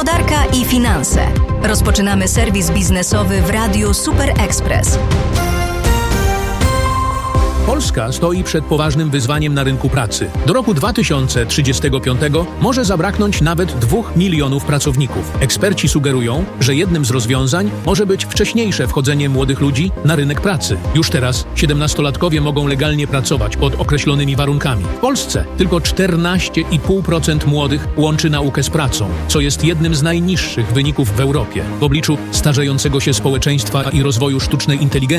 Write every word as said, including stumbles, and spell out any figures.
Gospodarka i finanse. Rozpoczynamy serwis biznesowy w Radiu Super Express. Polska stoi przed poważnym wyzwaniem na rynku pracy. Do roku dwa tysiące trzydziestego piątego może zabraknąć nawet dwóch milionów pracowników. Eksperci sugerują, że jednym z rozwiązań może być wcześniejsze wchodzenie młodych ludzi na rynek pracy. Już teraz siedemnastolatkowie mogą legalnie pracować pod określonymi warunkami. W Polsce tylko czternaście i pół procent młodych łączy naukę z pracą, co jest jednym z najniższych wyników w Europie. W obliczu starzejącego się społeczeństwa i rozwoju sztucznej inteligencji